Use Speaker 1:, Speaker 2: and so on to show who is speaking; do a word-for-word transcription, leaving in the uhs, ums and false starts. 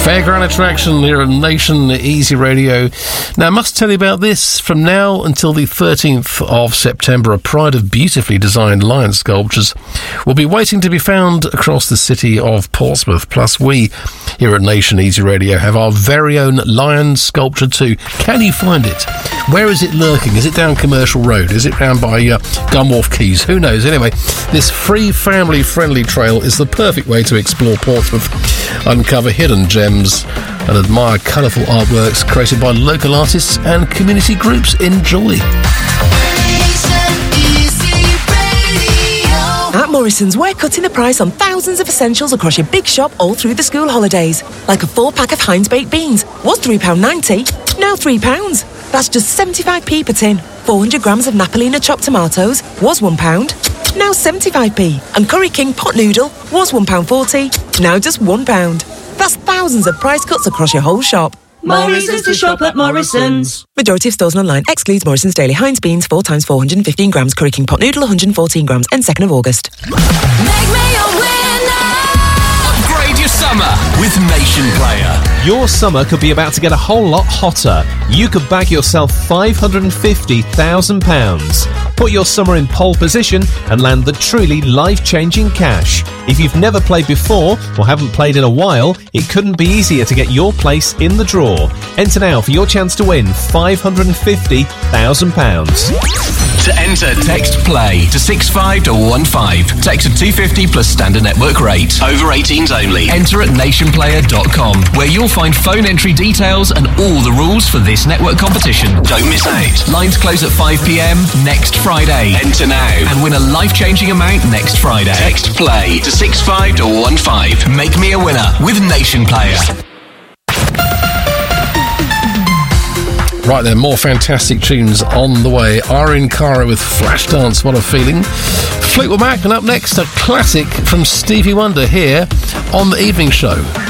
Speaker 1: Fairground attraction here at Nation Easy Radio. Now, I must tell you about this. From now until the thirteenth of September, a pride of beautifully designed lion sculptures will be waiting to be found across the city of Portsmouth. Plus, we here at Nation Easy Radio have our very own lion sculpture too. Can you find it? Where is it lurking? Is it down Commercial Road? Is it round by uh, Gunwharf Quays? Who knows? Anyway, this free family-friendly trail is the perfect way to explore Portsmouth, uncover hidden gems and admire colourful artworks created by local artists and community groups. Enjoy.
Speaker 2: At Morrison's, we're cutting the price on thousands of essentials across your big shop all through the school holidays. Like a four pack of Heinz baked beans was three pounds ninety, now three pounds. That's just seventy-five p per tin. four hundred grams of Napolina chopped tomatoes was one pound, now seventy-five p. And Curry King pot noodle was one pound forty, now just one pound. That's thousands of price cuts across your whole shop.
Speaker 3: More reasons to shop at Morrison's.
Speaker 2: Majority of stores and online excludes Morrison's Daily Heinz beans four times four hundred fifteen grams, Curry King pot noodle one hundred fourteen grams, and second of August.
Speaker 3: Make me a winner.
Speaker 4: Upgrade your summer with Nation Player.
Speaker 5: Your summer could be about to get a whole lot hotter. You could bag yourself five hundred fifty thousand pounds. Put your summer in pole position and land the truly life-changing cash. If you've never played before or haven't played in a while, it couldn't be easier to get your place in the draw. Enter now for your chance to win five hundred fifty thousand pounds.
Speaker 4: To enter, text PLAY to six five one five. Text to two fifty plus standard network rate. Over eighteens only. Enter at nation player dot com, where you'll find phone entry details and all the rules for this network competition. Don't miss out. Lines close at five p.m. next Friday. Enter now and win a life-changing amount next Friday. Text PLAY to six five one five. Make me a winner with Nation Player.
Speaker 1: Right then, more fantastic tunes on the way. Irene Cara with Flashdance, what a feeling. Fleetwood Mac, and up next, a classic from Stevie Wonder here on The Evening Show.